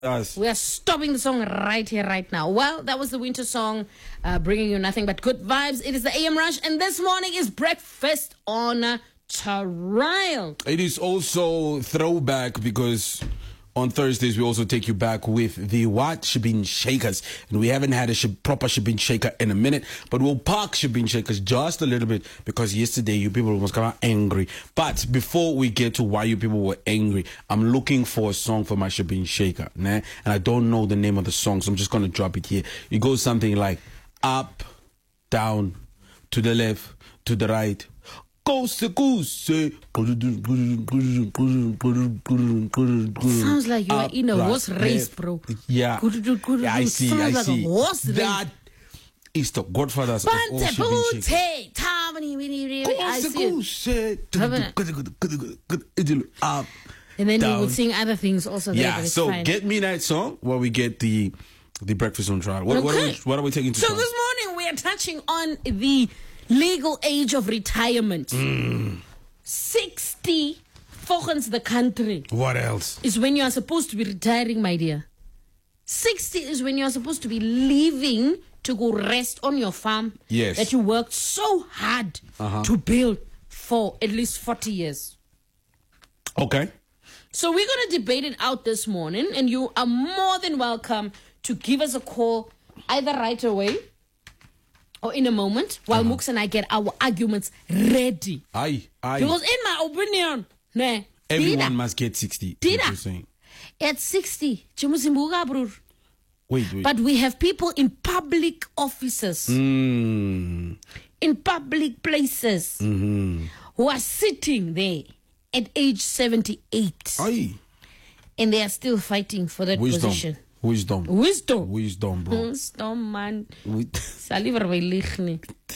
Us. We are stopping the song right here, right now. Well, that was the winter song, bringing you nothing but good vibes. It is the AM Rush, and this morning is breakfast on trial. It is also throwback because on Thursdays we also take you back with the What Shebeen Shakers, and we haven't had a proper Shebeen Shaker in a minute, but we'll park Shebeen Shakers just a little bit because yesterday you people was kind of angry. But before we get to why you people were angry, I'm looking for a song for my Shebeen Shaker, nah? And I don't know the name of the song, so I'm just gonna drop it here. It goes something like up, down, to the left, to the right. Sounds like you are in a horse race, bro. Yeah. I see. Sounds like a horse race. That is the Godfathers of all Shebeen Shakers. Up, and then down. we will sing other things also. There, Yeah, so fine. get me that song while we get the breakfast on trial. What are we taking to So trial? this morning we are touching on the legal age of retirement. 60 volgens the country What else? is when you are supposed to be retiring, my dear. 60 is when you are supposed to be leaving to go rest on your farm. Yes. That you worked so hard to build for at least 40 years. Okay. So we're going to debate it out this morning, and you are more than welcome to give us a call either right away or in a moment while Mooks and I get our arguments ready. Aye. Because in my opinion, Everyone must get 60. Dida. What you're saying. At 60, Chimusimbuga, bro. Wait. But we have people in public offices, in public places, who are sitting there at age 78. Aye. And they are still fighting for that position. Wisdom, bro. Wisdom, man. Saliver my lichni.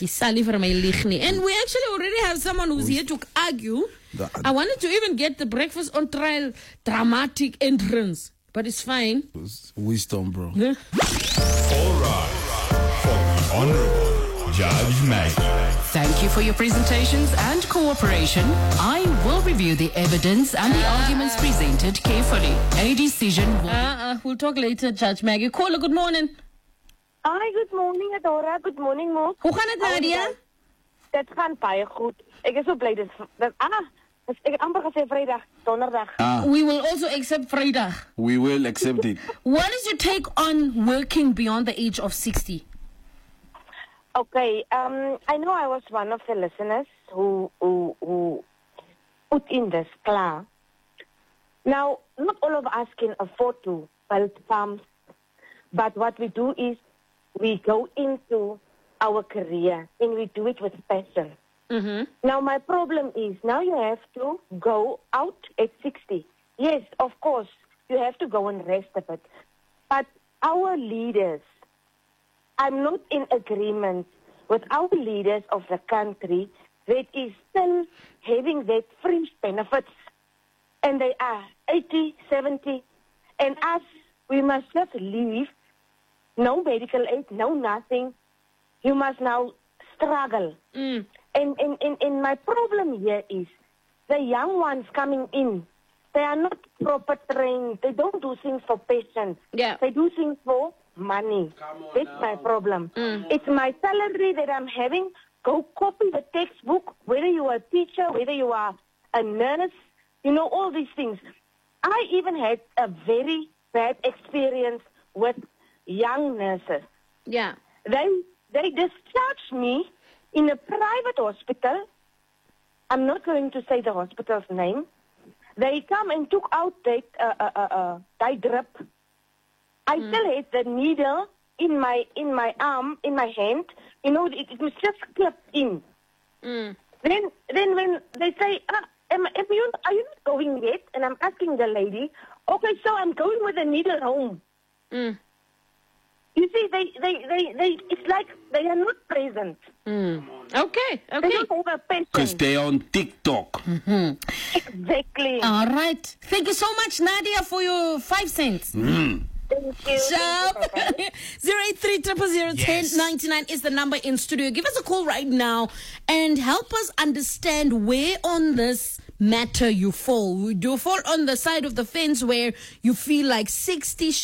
And we actually already have someone who's here to argue. I wanted to even get the breakfast on trial dramatic entrance, but it's fine. Wisdom, bro. All right. For the Honorable Judge Maggie. Thank you for your presentations and cooperation. I will review the evidence and the arguments presented carefully. A decision will... We'll talk later, Judge Maggie. Caller, good morning. Hi, good morning Adora. Good morning Mook. Hoe gaan het, Nadia? Dit gaan baie goed. Ek is so bly dit ek het amper gesê Vrydag, Donderdag. We will also accept Friday. We will accept it. What is your take on working beyond the age of 60? Okay, I know I was one of the listeners who put in this class. Now, not all of us can afford to build farms, but what we do is we go into our career and we do it with passion. Now, my problem is now you have to go out at 60. Yes, of course, you have to go and rest a bit. But our leaders, I'm not in agreement with our leaders of the country that is still having that fringe benefits. And they are 80, 70. And us, we must just leave. No medical aid, no nothing. You must now struggle. And my problem here is the young ones coming in, they are not proper trained. They don't do things for passion. Yeah. They do things for money. That's my problem. It's my salary that I'm having. Go copy the textbook, whether you are a teacher, whether you are a nurse, you know, all these things. I even had a very bad experience with young nurses. Yeah. They discharged me in a private hospital. I'm not going to say the hospital's name. They come and took out that drip. I still had the needle in my arm, in my hand. You know, it was just clipped in. Then when they say, are you not going yet? And I'm asking the lady, okay, so I'm going with the needle home. You see, they it's like they are not present. Okay. They don't have a passion. Because they're on TikTok. Exactly. All right. Thank you so much, Nadia, for your 5 cents. Thank you. Sharp. 083-000-1099 is the number in studio. Give us a call right now and help us understand where on this matter you fall? Do you fall on the side of the fence where you feel like 60